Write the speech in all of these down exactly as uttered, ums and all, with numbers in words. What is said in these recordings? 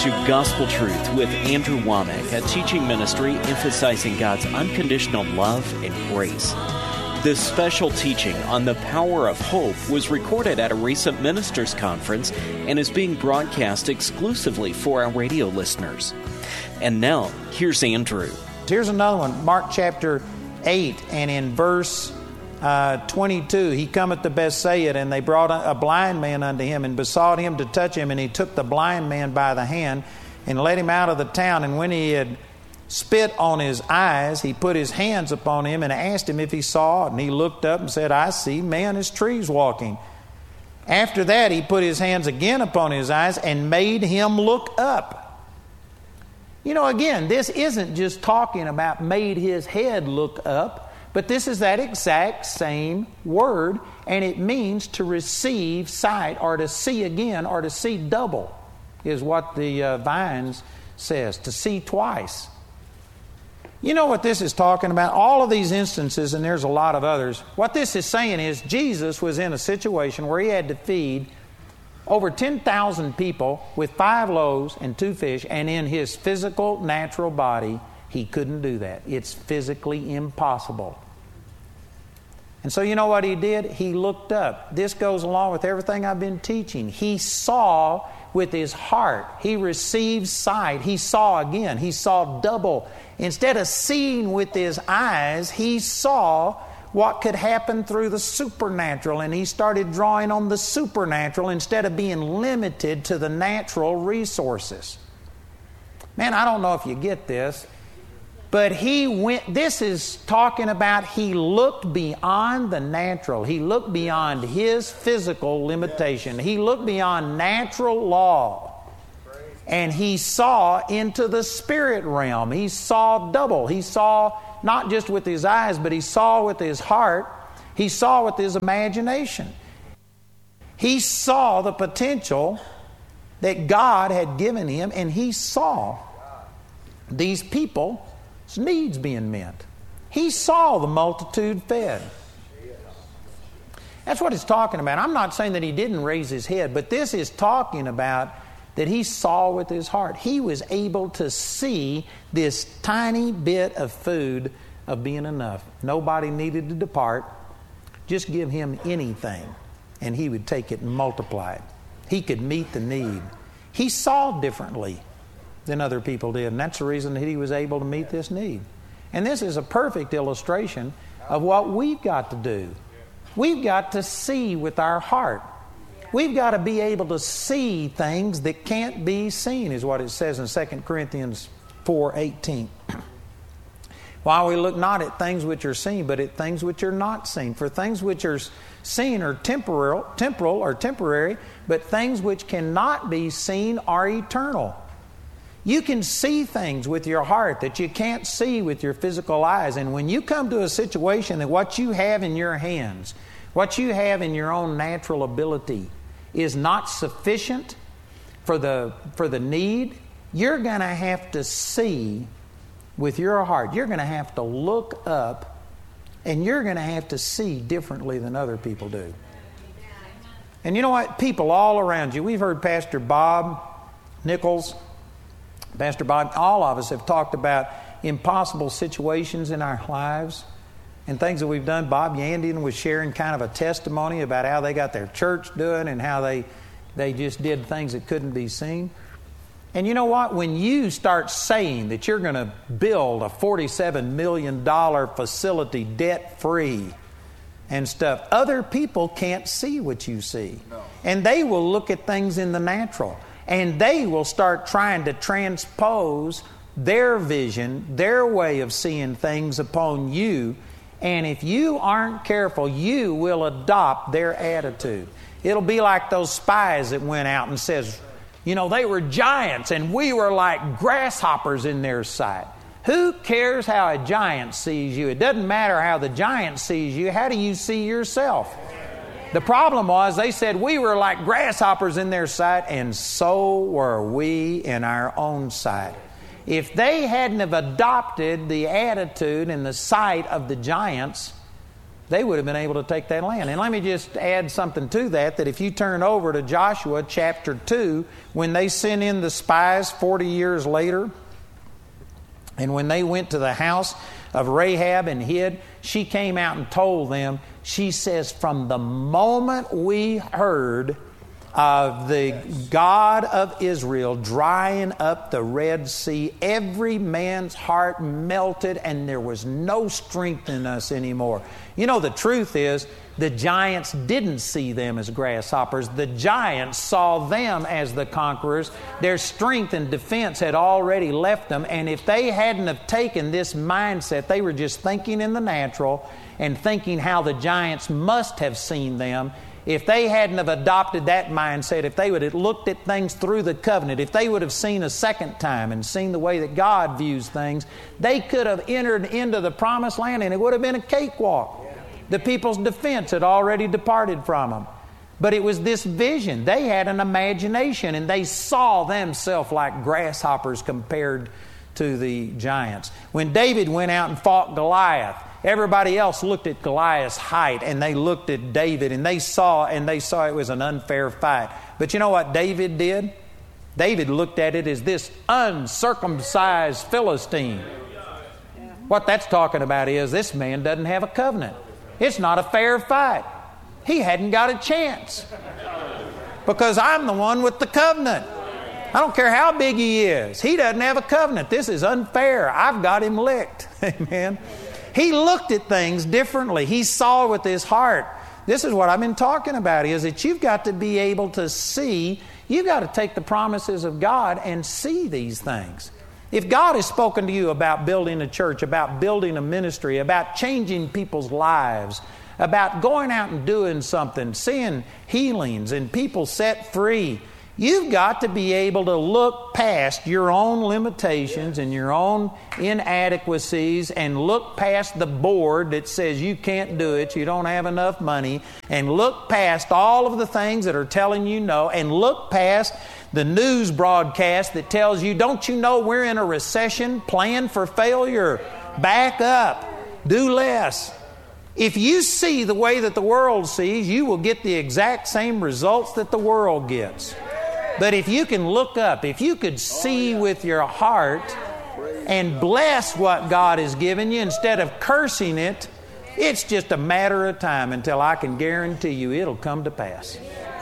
to Gospel Truth with Andrew Womack, a teaching ministry emphasizing God's unconditional love and grace. This special teaching on the power of hope was recorded at a recent ministers' conference and is being broadcast exclusively for our radio listeners. And now, here's Andrew. Here's another one, Mark chapter eight, and in verse uh, twenty-two, he cometh to Bethsaida, and they brought a blind man unto him, and besought him to touch him, and he took the blind man by the hand, and led him out of the town, and when he had spit on his eyes, he put his hands upon him, and asked him if he saw, and he looked up and said, I see man as trees walking. After that, he put his hands again upon his eyes, and made him look up. You know, again, this isn't just talking about made his head look up, but this is that exact same word, and it means to receive sight, or to see again, or to see double, is what the uh, Vines says, to see twice. You know what this is talking about? All of these instances, and there's a lot of others, what this is saying is Jesus was in a situation where he had to feed over ten thousand people with five loaves and two fish, and in his physical, natural body, he couldn't do that. It's physically impossible. And so you know what he did? He looked up. This goes along with everything I've been teaching. He saw with his heart. He received sight. He saw again. He saw double. Instead of seeing with his eyes, he saw what could happen through the supernatural, and he started drawing on the supernatural instead of being limited to the natural resources. Man, I don't know if you get this, but he went, this is talking about he looked beyond the natural. He looked beyond his physical limitation. He looked beyond natural law, and he saw into the spirit realm. He saw double. He saw not just with his eyes, but he saw with his heart. He saw with his imagination. He saw the potential that God had given him, and he saw these people's needs being met. He saw the multitude fed. That's what it's talking about. I'm not saying that he didn't raise his head, but this is talking about that he saw with his heart. He was able to see this tiny bit of food of being enough. Nobody needed to depart. Just give him anything, and he would take it and multiply it. He could meet the need. He saw differently than other people did, and that's the reason that he was able to meet this need. And this is a perfect illustration of what we've got to do. We've got to see with our heart. We've got to be able to see things that can't be seen, is what it says in Second Corinthians four eighteen. While we look not at things which are seen, but at things which are not seen. For things which are seen are temporal, temporal or temporary, but things which cannot be seen are eternal. You can see things with your heart that you can't see with your physical eyes. And when you come to a situation that what you have in your hands, what you have in your own natural ability is not sufficient for the, for the need, you're going to have to see with your heart. You're going to have to look up, and you're going to have to see differently than other people do. And you know what? People all around you, we've heard Pastor Bob Nichols, Pastor Bob, all of us have talked about impossible situations in our lives and things that we've done. Bob Yandian was sharing kind of a testimony about how they got their church doing and how they, they just did things that couldn't be seen. And you know what? When you start saying that you're going to build a forty-seven million dollars facility debt-free and stuff, other people can't see what you see. No. And they will look at things in the natural. And they will start trying to transpose their vision, their way of seeing things upon you. And if you aren't careful, you will adopt their attitude. It'll be like those spies that went out and says, you know, they were giants and we were like grasshoppers in their sight. Who cares how a giant sees you? It doesn't matter how the giant sees you. How do you see yourself? The problem was they said we were like grasshoppers in their sight, and so were we in our own sight. If they hadn't have adopted the attitude and the sight of the giants, they would have been able to take that land. And let me just add something to that, that if you turn over to Joshua chapter two, when they sent in the spies forty years later, and when they went to the house of Rahab and hid, she came out and told them, she says, from the moment we heard of the God of Israel drying up the Red Sea, every man's heart melted and there was no strength in us anymore. You know, the truth is, the giants didn't see them as grasshoppers. The giants saw them as the conquerors. Their strength and defense had already left them, and if they hadn't have taken this mindset, they were just thinking in the natural and thinking how the giants must have seen them. If they hadn't have adopted that mindset, if they would have looked at things through the covenant, if they would have seen a second time and seen the way that God views things, they could have entered into the promised land and it would have been a cakewalk. The people's defense had already departed from them. But it was this vision. They had an imagination and they saw themselves like grasshoppers compared to the giants. When David went out and fought Goliath, everybody else looked at Goliath's height and they looked at David and they saw and they saw it was an unfair fight. But you know what David did? David looked at it as this uncircumcised Philistine. What that's talking about is this man doesn't have a covenant. It's not a fair fight. He hadn't got a chance. Because I'm the one with the covenant. I don't care how big he is. He doesn't have a covenant. This is unfair. I've got him licked. Amen. He looked at things differently. He saw with his heart. This is what I've been talking about, is that you've got to be able to see. You've got to take the promises of God and see these things. If God has spoken to you about building a church, about building a ministry, about changing people's lives, about going out and doing something, seeing healings and people set free, you've got to be able to look past your own limitations and your own inadequacies and look past the board that says you can't do it, you don't have enough money, and look past all of the things that are telling you no, and look past the news broadcast that tells you, don't you know we're in a recession, plan for failure, back up, do less. If you see the way that the world sees, you will get the exact same results that the world gets. But if you can look up, if you could see with your heart and bless what God has given you instead of cursing it, it's just a matter of time until I can guarantee you it'll come to pass.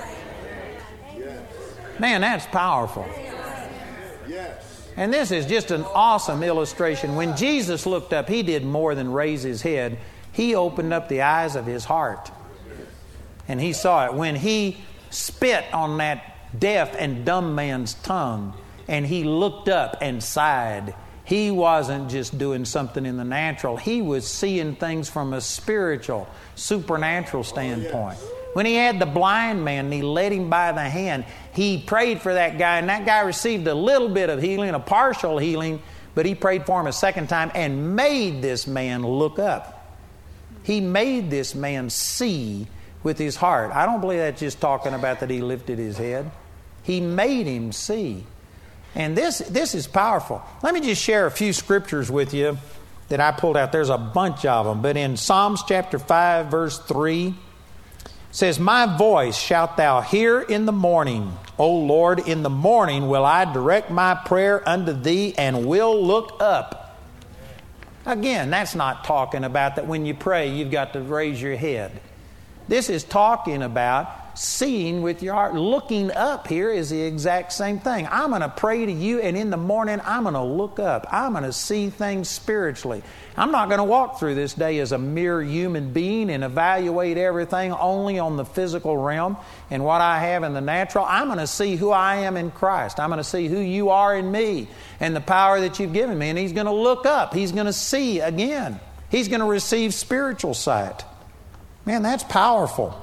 Man, that's powerful. And this is just an awesome illustration. When Jesus looked up, He did more than raise His head. He opened up the eyes of His heart. And He saw it. When He spit on that deaf and dumb man's tongue and He looked up and sighed, He wasn't just doing something in the natural. He was seeing things from a spiritual, supernatural standpoint. When He had the blind man and He led him by the hand, He prayed for that guy, and that guy received a little bit of healing, a partial healing, but He prayed for him a second time and made this man look up. He made this man see with his heart. I don't believe that's just talking about that he lifted his head. He made him see. And this, this is powerful. Let me just share a few scriptures with you that I pulled out. There's a bunch of them. But in Psalms chapter five, verse three, it says, my voice shalt thou hear in the morning. O Lord, in the morning will I direct my prayer unto Thee and will look up. Again, that's not talking about that when you pray you've got to raise your head. This is talking about seeing with your heart. Looking up here is the exact same thing. I'm going to pray to you, and in the morning I'm going to look up. I'm going to see things spiritually. I'm not going to walk through this day as a mere human being and evaluate everything only on the physical realm and what I have in the natural. I'm going to see who I am in Christ. I'm going to see who you are in me and the power that you've given me. And He's going to look up. He's going to see again. He's going to receive spiritual sight. Man, that's powerful.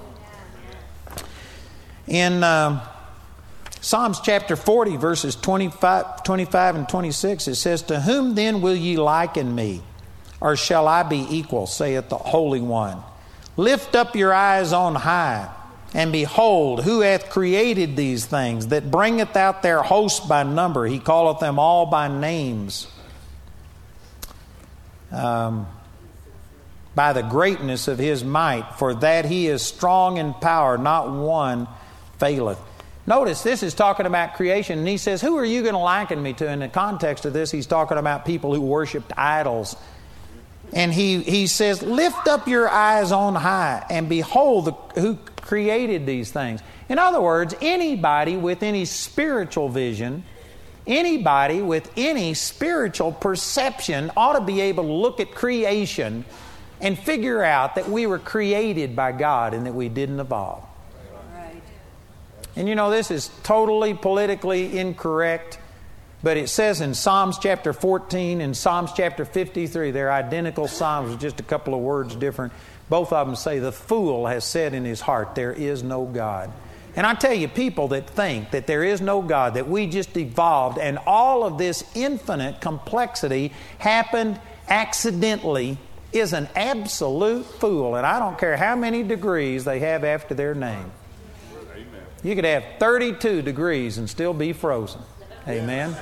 In uh, Psalms chapter forty, verses twenty-five, twenty-five and twenty-six, it says, to whom then will ye liken me? Or shall I be equal, saith the Holy One? Lift up your eyes on high, and behold, who hath created these things, that bringeth out their host by number? He calleth them all by names. Um, by the greatness of his might, for that he is strong in power, not one faileth. Notice this is talking about creation, and he says, who are you going to liken me to? In the context of this, he's talking about people who worshiped idols. And he, he says, lift up your eyes on high and behold the, who created these things. In other words, anybody with any spiritual vision, anybody with any spiritual perception ought to be able to look at creation and figure out that we were created by God and that we didn't evolve. Right. And you know, this is totally politically incorrect, but it says in Psalms chapter fourteen and Psalms chapter fifty-three, they're identical Psalms with just a couple of words different. Both of them say, the fool has said in his heart, there is no God. And I tell you, people that think that there is no God, that we just evolved, and all of this infinite complexity happened accidentally, is an absolute fool. And I don't care how many degrees they have after their name. Amen. You could have thirty-two degrees and still be frozen. Amen.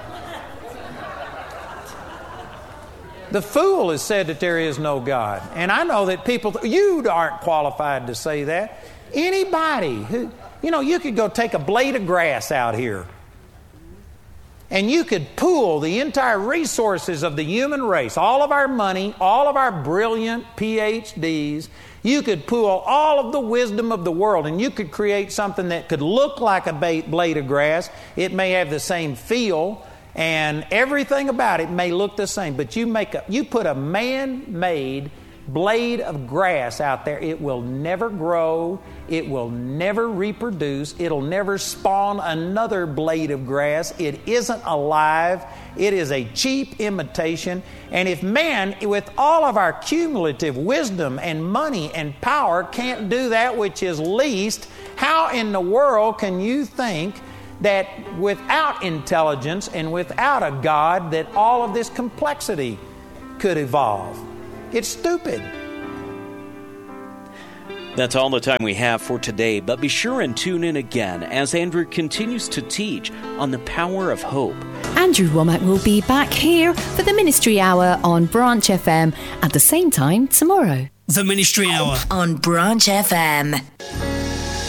The fool has said that there is no God. And I know that people, you aren't qualified to say that. Anybody who, you know, you could go take a blade of grass out here and you could pool the entire resources of the human race, all of our money, all of our brilliant P H Ds. You could pool all of the wisdom of the world and you could create something that could look like a blade of grass. It may have the same feel and everything about it may look the same, but you make a, you put a man-made blade of grass out there, it will never grow, it will never reproduce, it'll never spawn another blade of grass. It isn't alive. It is a cheap imitation. And if man, with all of our cumulative wisdom and money and power, can't do that which is least, how in the world can you think that without intelligence and without a God that all of this complexity could evolve? It's stupid. That's all the time we have for today, but be sure and tune in again as Andrew continues to teach on the power of hope. Andrew Wommack will be back here for the Ministry Hour on Branch F M at the same time tomorrow. The Ministry Hour on Branch F M.